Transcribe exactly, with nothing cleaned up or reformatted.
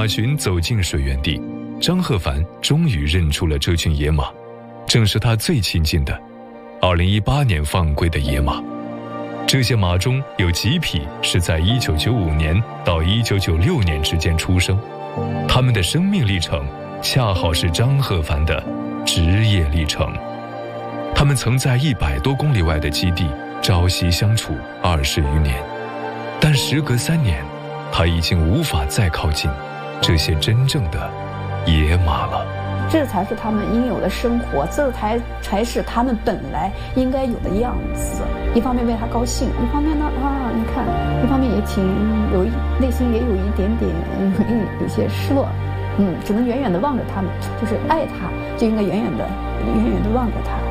马群走进水源地，张鹤帆终于认出了这群野马，正是他最亲近的二零一八年放归的野马。这些马中有几匹是在一九九五年到一九九六年之间出生，他们的生命历程恰好是张鹤帆的职业历程。他们曾在一百多公里外的基地朝夕相处二十余年，但时隔三年，他已经无法再靠近这些真正的野马了。 这才是他们应有的生活，这才才是他们本来应该有的样子。一方面为他高兴，一方面呢啊，你看，一方面也挺有一内心也有一点点有有些失落，嗯，只能远远的望着他们，就是爱他就应该远远的远远的望着他。